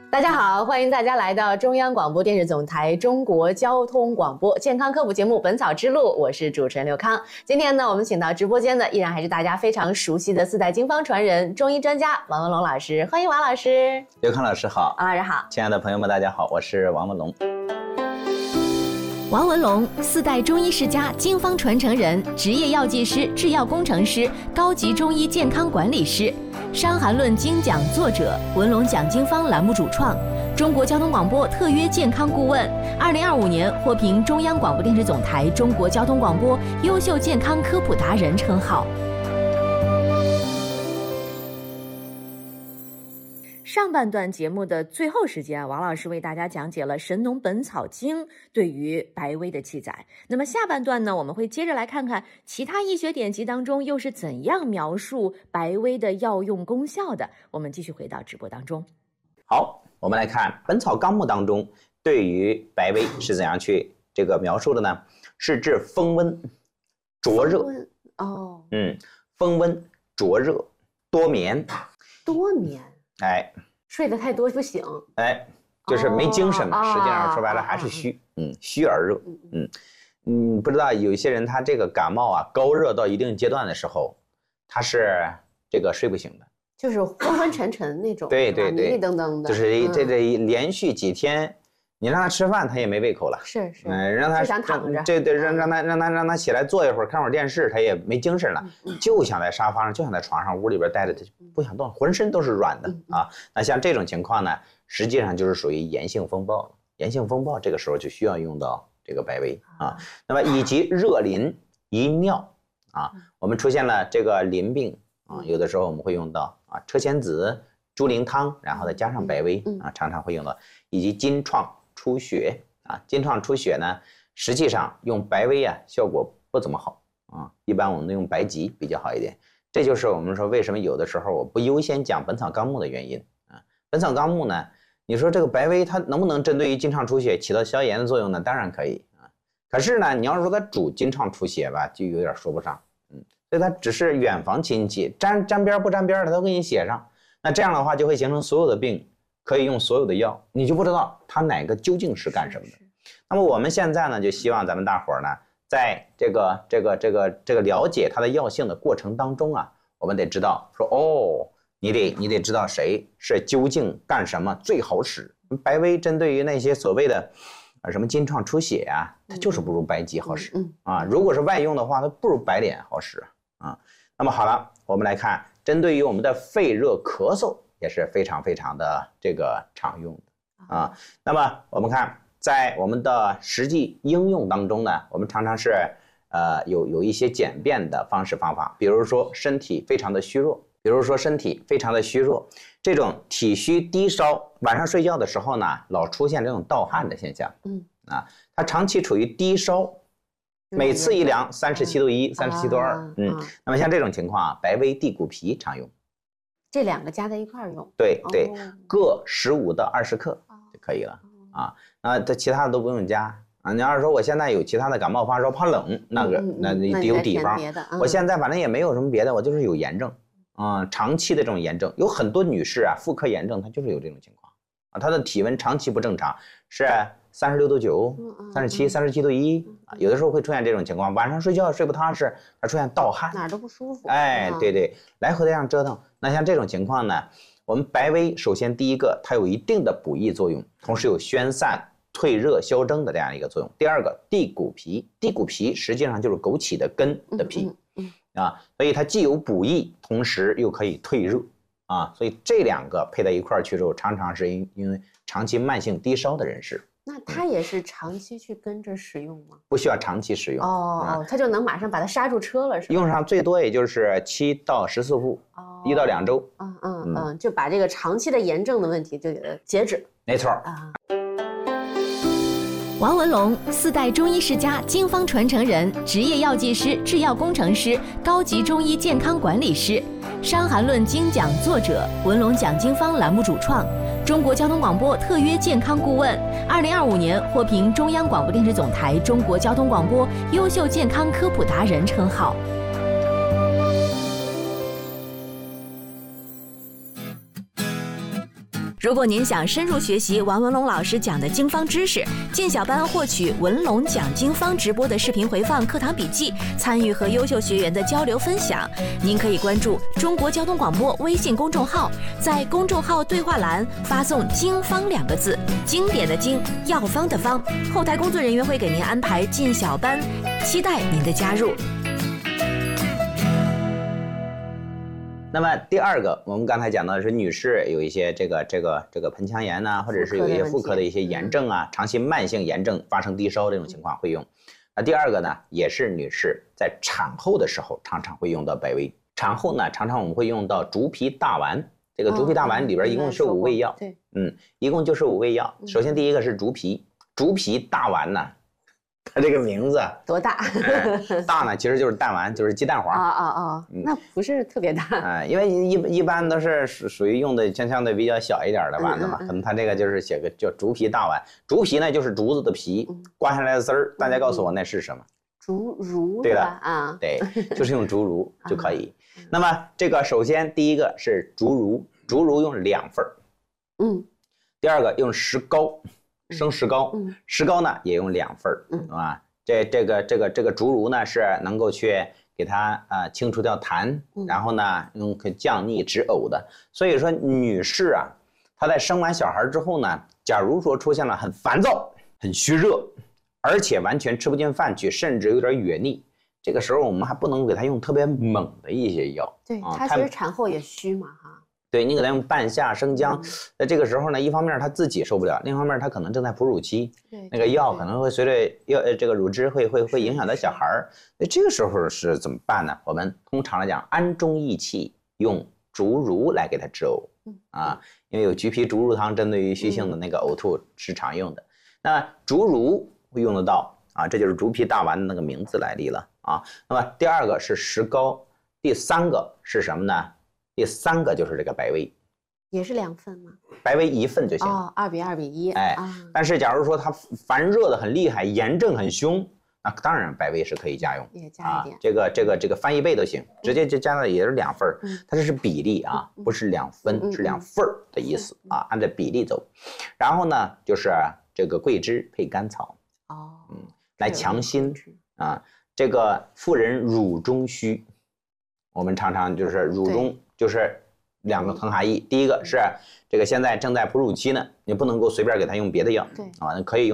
大家好，欢迎大家来到中央广播电视总台中国交通广播健康科普节目《本草之路》，我是主持人刘康。今天呢，我们请到直播间的依然还是大家非常熟悉的四代经方传人、中医专家王文龙老师，欢迎王老师。 刘康老师好， 王老师好， 亲爱的朋友们，大家好，我是王文龙。 王文龙，四代中医世家、经方传承人，职业药剂师、制药工程师，高级中医健康管理师，《伤寒论》精讲作者，文龙讲经方栏目主创，中国交通广播特约健康顾问，2025年获评中央广播电视总台中国交通广播优秀健康科普达人称号。 上半段节目的最后时间，王老师为大家讲解了《神农本草经》对于白薇的记载。那么下半段呢，我们会接着来看看其他医学典籍当中又是怎样描述白薇的药用功效的。我们继续回到直播当中。 好，我们来看《本草纲目》当中对于白薇是怎样去这个描述的呢？是治风温、灼热。风温、灼热、多眠。 多眠。 哎， 睡得太多不醒， 哎，就是没精神了。实际上说白了还是虚，虚而热。不知道有一些人他这个感冒啊，高热到一定阶段的时候，他是这个睡不醒的， 就是昏昏沉沉那种， 对， 迷迷瞪瞪的， 就是这连续几天，你让他吃饭他也没胃口了， 是， 让他想躺着， 对，让他起来坐一会儿看会儿电视，他也没精神了，就想在沙发上，就想在床上屋里边待着，他不想动，浑身都是软的啊。那像这种情况呢，实际上就是属于炎性风暴了。炎性风暴这个时候就需要用到这个白薇啊。那么以及热淋遗尿啊，我们出现了这个淋病啊，有的时候我们会用到啊车前子、猪苓汤，然后再加上白薇啊，常常会用到，以及金创出血啊，金创出血呢，实际上用白薇啊效果不怎么好啊，一般我们用白及比较好一点。这就是我们说为什么有的时候我不优先讲《本草纲目》的原因啊。《本草纲目》呢，你说这个白薇它能不能针对于金创出血起到消炎的作用呢？当然可以啊。可是呢，你要是说它主金创出血吧，就有点说不上，所以它只是远房亲戚，沾边不沾边的都给你写上。那这样的话就会形成所有的病可以用所有的药，你就不知道它哪个究竟是干什么的。那么我们现在呢，就希望咱们大伙儿呢，在这个了解它的药性的过程当中啊，我们得知道说哦，你得知道谁是究竟干什么最好使。白薇针对于那些所谓的什么金创出血啊，它就是不如白及好使啊。如果是外用的话，它不如白脸好使啊。那么好了，我们来看，针对于我们的肺热咳嗽也是非常非常的这个常用的啊。那么我们看，在我们的实际应用当中呢，我们常常是有一些简便的方式方法，比如说身体非常的虚弱，这种体虚低烧，晚上睡觉的时候呢，老出现这种盗汗的现象，它长期处于低烧，每次一量37度1、37度2，那么像这种情况啊，白薇地骨皮常用， 这两个加在一块用， 对，各15到20克就可以了啊。那这其他的都不用加啊。你要是说我现在有其他的感冒发烧怕冷，那你得有底方。我现在反正也没有什么别的，我就是有炎症长期的这种炎症，有很多女士啊，妇科炎症她就是有这种情况啊，她的体温长期不正常，是36度9、37度1啊，有的时候会出现这种情况，晚上睡觉睡不踏实，她出现盗汗， 哪儿都不舒服。 哎，对，来回的这样折腾。那像这种情况呢，我们白薇首先第一个，它有一定的补益作用，同时有宣散、退热、消蒸的这样一个作用。第二个，地骨皮实际上就是枸杞的根的皮所以它既有补益，同时又可以退热啊，所以这两个配在一块儿去之后，常常是因为长期慢性低烧的人士。 那它也是长期去跟着使用吗？ 不需要长期使用它就能马上把它刹住车了，是吧？ 用上最多也就是7到14副，1到2周。 就把这个长期的炎症的问题就给它截止。 没错王文龙，四代中医世家、经方传承人，职业药剂师、制药工程师，高级中医健康管理师，《伤寒论》精讲作者，文龙讲经方栏目主创，中国交通广播特约健康顾问，2025年获评中央广播电视总台中国交通广播优秀健康科普达人称号。 如果您想深入学习王文龙老师讲的经方知识，进小班获取文龙讲经方直播的视频回放、课堂笔记，参与和优秀学员的交流分享，您可以关注中国交通广播微信公众号，在公众号对话栏发送“经方”2个字，经典的经，药方的方，后台工作人员会给您安排进小班，期待您的加入。 那么第二个，我们刚才讲到的是女士有一些这个盆腔炎呐，或者是有一些妇科的一些炎症啊，长期慢性炎症发生低烧这种情况会用。那第二个呢，也是女士在产后的时候常常会用到百威。产后呢，常常我们会用到竹皮大丸。这个竹皮大丸里边一共是5味药， 对， 一共就是5味药。首先第一个是竹皮大丸呢。它这个名字多大？ 大呢，其实就是蛋丸，就是鸡蛋黄。 那不是特别大。 因为一般都是属于用的相对比较小一点的丸子嘛，可能它这个就是写个叫竹皮大丸。竹皮呢就是竹子的皮，刮下来的丝儿。大家告诉我那是什么？ 竹茹。 对了对，就是用竹茹就可以。那么这个首先第一个是竹茹用2份第二个用石膏。生石膏，石膏呢也用2份是吧？这个竹茹呢是能够去给它清除掉痰，然后呢可以降逆止呕的。所以说女士啊，她在生完小孩之后呢，假如说出现了很烦躁、很虚热，而且完全吃不进饭去，甚至有点哕逆，这个时候我们还不能给她用特别猛的一些药。 对，她其实产后也虚嘛哈。 对，你给他用半夏生姜，在这个时候呢，一方面他自己受不了，另一方面他可能正在哺乳期，那个药可能会随着这个乳汁会影响到小孩儿。那这个时候是怎么办呢？我们通常来讲，安中益气，用竹茹来给他治呕因为有橘皮竹茹汤，针对于虚性的那个呕吐是常用的。那竹茹会用得到这就是竹皮大丸的那个名字来历了那么第二个是石膏，第3个是什么呢？第3个就是这个百威， 也是2份吗？ 百威1份就行。 2比2比1。 但是假如说他烦热的很厉害，炎症很凶，那当然百威是可以加用， 也加一点。 这个翻1倍都行，直接就加到也是2份它这是比例不是2分，是2份的意思按照比例走。然后呢，就是这个桂枝配甘草来强心这个妇人乳中虚，我们常常就是乳中就是2个很含义。第一个是这个现在正在哺乳期呢，你不能够随便给他用别的药，可以用